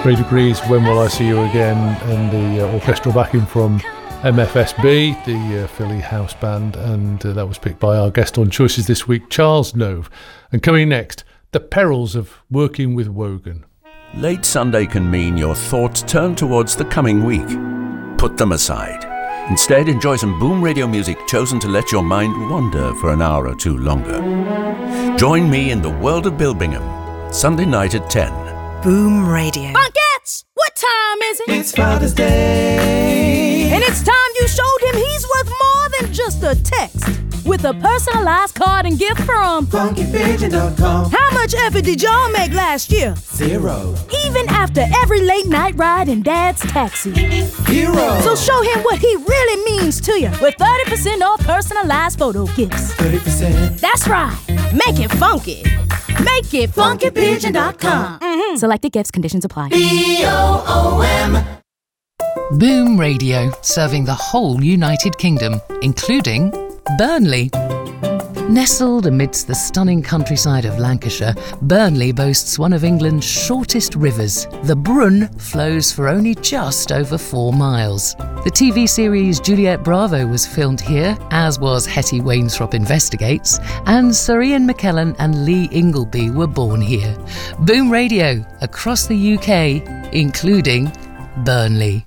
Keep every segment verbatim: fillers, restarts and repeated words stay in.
Three Degrees, When Will I See You Again, and the uh, orchestral backing from M F S B, the uh, Philly house band, and uh, that was picked by our guest on Choices this week, Charles Nove. And coming next, The Perils of Working with Wogan. Late Sunday can mean your thoughts turn towards the coming week. Put them aside. Instead, enjoy some Boom Radio music chosen to let your mind wander for an hour or two longer. Join me in the world of Bill Bingham, Sunday night at ten. Boom Radio. Bunkettes, what time is it? It's Father's Day. And it's time you showed him he's worth more than just a text. With a personalized card and gift from Funky Pigeon dot com. How much effort did y'all make last year? Zero. Even after every late night ride in Dad's taxi. Hero. So show him what he really means to you with thirty percent off personalized photo gifts. thirty percent. That's right. Make it funky. Make it Funky Pigeon dot com. Mm-hmm. Selected gifts, conditions apply. B O O M. Boom Radio, serving the whole United Kingdom, including Burnley. Nestled amidst the stunning countryside of Lancashire, Burnley boasts one of England's shortest rivers. The Brun flows for only just over four miles. The T V series Juliet Bravo was filmed here, as was Hetty Wainthropp Investigates, and Sir Ian McKellen and Lee Ingleby were born here. Boom Radio, across the U K, including Burnley.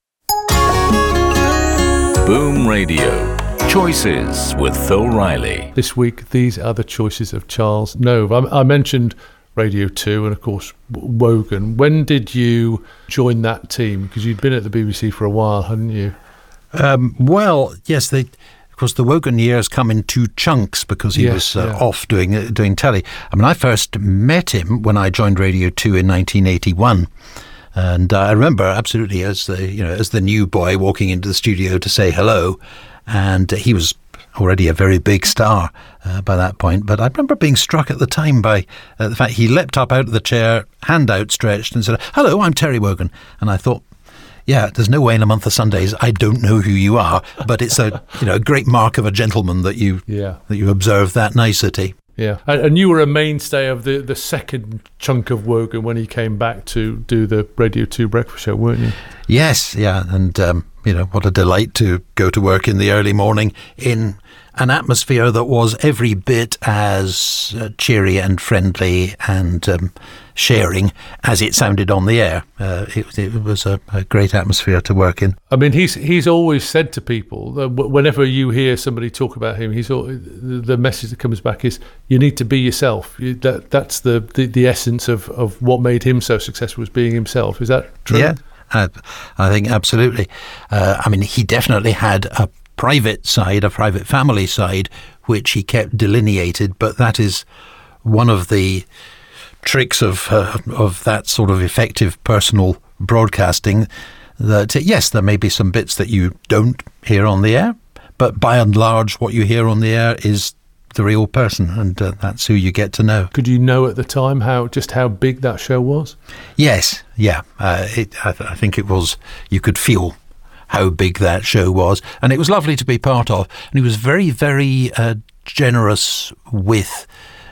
Boom Radio. Choices with Phil Riley. This week, these are the choices of Charles Nove. I, I mentioned Radio two and, of course, Wogan. When did you join that team? Because you'd been at the B B C for a while, hadn't you? Um, well, yes, they... Of course, the Wogan years come in two chunks because he yes, was uh, yeah. off doing uh, doing telly. I mean, I first met him when I joined Radio two in nineteen eighty-one. And uh, I remember absolutely as the you know as the new boy walking into the studio to say hello, and uh, he was already a very big star uh, by that point. But I remember being struck at the time by uh, the fact he leapt up out of the chair, hand outstretched, and said, "Hello, I'm Terry Wogan." And I thought, yeah, there's no way in a month of Sundays I don't know who you are, but it's a you know a great mark of a gentleman that you yeah. that you observe that nicety. Yeah, and, and you were a mainstay of the, the second chunk of Wogan when he came back to do the Radio two breakfast show, weren't you? Yes, yeah, and um, you know what a delight to go to work in the early morning in an atmosphere that was every bit as uh, cheery and friendly and um, sharing as it sounded on the air. Uh, it, it was a, a great atmosphere to work in. I mean, he's he's always said to people that whenever you hear somebody talk about him, he's always, the message that comes back is you need to be yourself. You, that that's the, the, the essence of, of what made him so successful, was being himself. Is that true? Yeah, I, I think absolutely. Uh, I mean, he definitely had a private side, a private family side, which he kept delineated, but that is one of the tricks of uh, of that sort of effective personal broadcasting, that uh, yes, there may be some bits that you don't hear on the air, but by and large what you hear on the air is the real person, and uh, that's who you get to know. Could you know at the time how just how big that show was? Yes, yeah, uh, it, I, th- I think it was, you could feel how big that show was, and it was lovely to be part of, and he was very, very uh, generous with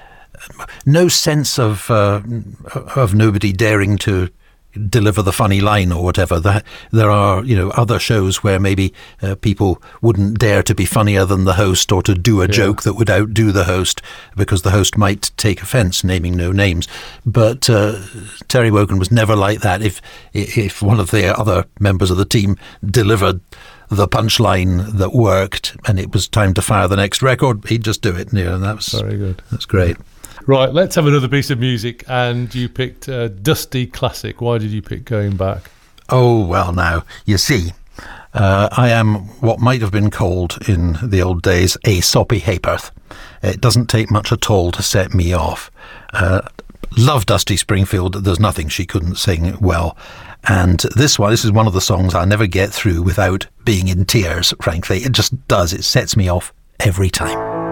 no sense of uh, of nobody daring to deliver the funny line or whatever. That there are, you know, other shows where maybe uh, people wouldn't dare to be funnier than the host or to do a yeah. joke that would outdo the host because the host might take offence, naming no names. But uh, Terry Wogan was never like that. If if one of the other members of the team delivered the punchline that worked and it was time to fire the next record, he'd just do it. You know, that was very good. That's great. Right, let's have another piece of music. And you picked uh, Dusty Classic. Why did you pick Going Back? Oh, well, now, you see, uh, I am what might have been called in the old days a soppy ha'porth. It doesn't take much at all to set me off. Uh, love Dusty Springfield. There's nothing she couldn't sing well. And this one, this is one of the songs I never get through without being in tears, frankly. It just does. It sets me off every time.